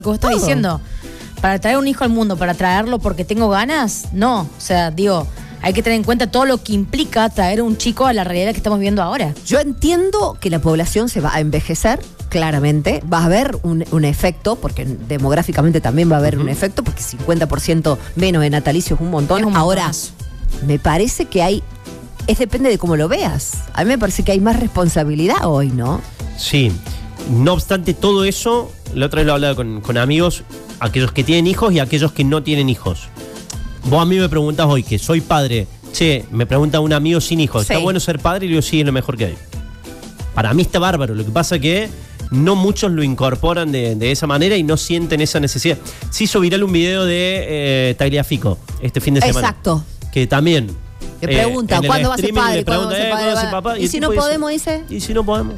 Vos estás diciendo, para traer un hijo al mundo, para traerlo porque tengo ganas, no. O sea, digo, hay que tener en cuenta todo lo que implica traer un chico a la realidad que estamos viviendo ahora. Yo entiendo que la población se va a envejecer, claramente. Va a haber un efecto, porque demográficamente también va a haber un efecto, porque 50% menos de natalicio es un montón. Es un Ahora, montonazo. me parece que hay... depende de cómo lo veas. A mí me parece que hay más responsabilidad hoy, ¿no? Sí. No obstante todo eso, la otra vez lo hablaba con amigos, aquellos que tienen hijos y aquellos que no tienen hijos. Vos a mí me preguntás hoy que soy padre. Che, me pregunta un amigo sin hijos, ¿está bueno ser padre? Y le digo, sí, es lo mejor que hay. Para mí está bárbaro. Lo que pasa es que no muchos lo incorporan de esa manera y no sienten esa necesidad. Se hizo viral un video de Tagliafico este fin de semana. Exacto. Que también... Le pregunta, ¿cuándo va a ser padre? ¿Cuándo va a ser padre? Papá? ¿Y si no podemos, dice? ¿Y si no podemos?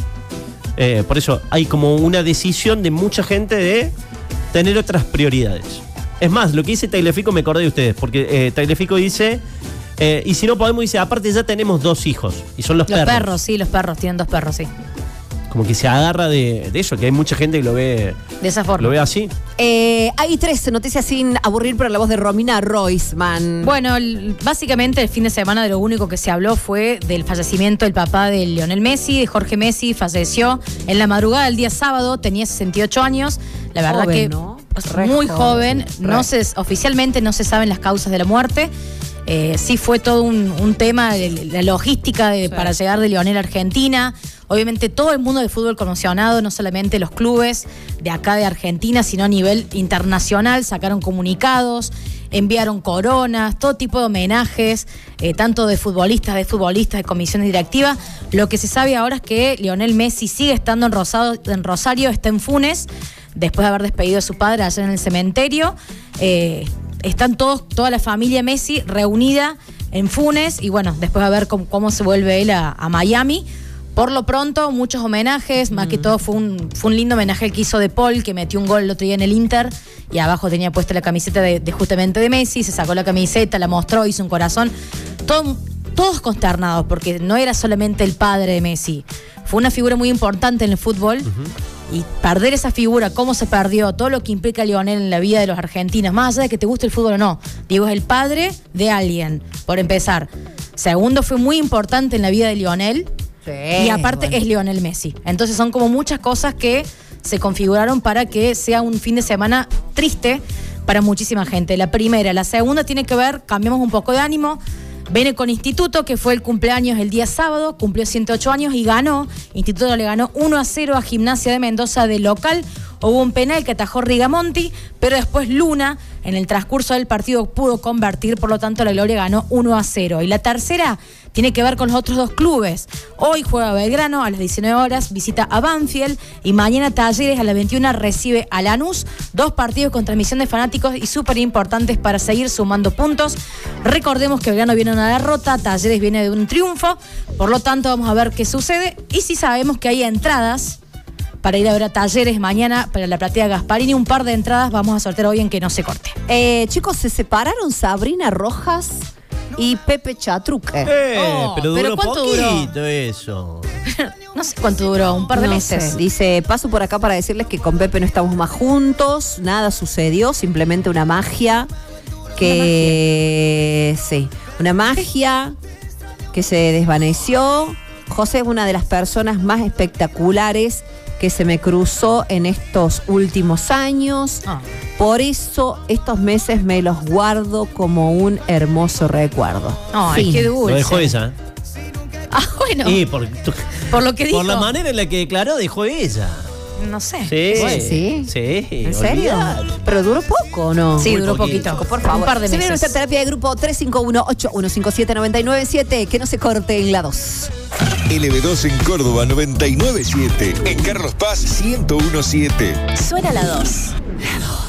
Por eso hay como una decisión de mucha gente de tener otras prioridades. Es más, lo que dice Tagliafico me acordé de ustedes, porque Tagliafico dice, y si no podemos, dice, aparte ya tenemos 2 hijos, y son los perros. Los perros, sí, los perros, tienen 2 perros, sí. Como que se agarra de eso, que hay mucha gente que lo ve de esa forma. Lo ve así. Hay 3 noticias sin aburrir, pero la voz de Romina Roisman. Bueno, básicamente el fin de semana de lo único que se habló fue del fallecimiento del papá de Lionel Messi, de Jorge Messi. Falleció en la madrugada del día sábado, tenía 68 años. La verdad joven, que ¿no? Muy joven. Oficialmente no se saben las causas de la muerte. Sí fue todo un tema, la logística para llegar de Lionel a Argentina. Obviamente todo el mundo del fútbol conmocionado, no solamente los clubes de acá de Argentina, sino a nivel internacional, sacaron comunicados, enviaron coronas, todo tipo de homenajes, tanto de futbolistas, de comisiones directivas. Lo que se sabe ahora es que Lionel Messi sigue estando en Rosario, está en Funes, después de haber despedido a su padre allá en el cementerio. Están toda la familia Messi reunida en Funes y bueno, después a ver cómo se vuelve él a Miami. Por lo pronto, muchos homenajes, más que todo fue un lindo homenaje el que hizo De Paul, que metió un gol el otro día en el Inter y abajo tenía puesta la camiseta de justamente de Messi, se sacó la camiseta, la mostró, hizo un corazón. Todos consternados, porque no era solamente el padre de Messi, fue una figura muy importante en el fútbol. Y perder esa figura, cómo se perdió, todo lo que implica Lionel en la vida de los argentinos, más allá de que te guste el fútbol o no. Digo, es el padre de alguien, por empezar. Segundo, fue muy importante en la vida de Lionel. Sí, y aparte es Lionel Messi. Entonces son como muchas cosas que se configuraron para que sea un fin de semana triste para muchísima gente. La primera. La segunda tiene que ver, cambiamos un poco de ánimo. Viene con Instituto, que fue el cumpleaños el día sábado, cumplió 108 años y ganó. Instituto le ganó 1-0 a Gimnasia de Mendoza de local. Hubo un penal que atajó Rigamonti, pero después Luna, en el transcurso del partido, pudo convertir, por lo tanto la Gloria ganó 1-0. Y la tercera tiene que ver con los otros 2 clubes. Hoy juega Belgrano a las 19 horas, visita a Banfield y mañana Talleres a las 21 recibe a Lanús. 2 partidos con transmisión de fanáticos y súper importantes para seguir sumando puntos. Recordemos que Belgrano viene de una derrota, Talleres viene de un triunfo, por lo tanto vamos a ver qué sucede y si sabemos que hay entradas para ir a ver a Talleres mañana para la platea Gasparini. Un par de entradas vamos a sortear hoy en Que No Se Corte. Chicos, se separaron Sabrina Rojas y Pepe Chatruque. Pero duró ¿cuánto poquito duró? Eso. No sé cuánto duró, un par de meses. Sé. Dice, paso por acá para decirles que con Pepe no estamos más juntos, nada sucedió, simplemente una magia que... Sí, una magia que se desvaneció. José es una de las personas más espectaculares que se me cruzó en estos últimos años. Por eso estos meses me los guardo como un hermoso recuerdo. Ay, qué dulce. Lo dejó ella. Bueno. Y por lo que dijo. Por la manera en la que declaró, dejó ella. No sé. Sí. ¿En serio? Pero duró poco, ¿o no? Sí, duró poquito. Por favor. Un par de meses. Se viene nuestra terapia de grupo 351-8157-997. Que no se corte en la 2. LB2 en Córdoba 997. En Carlos Paz 1017. Suena la 2. La 2.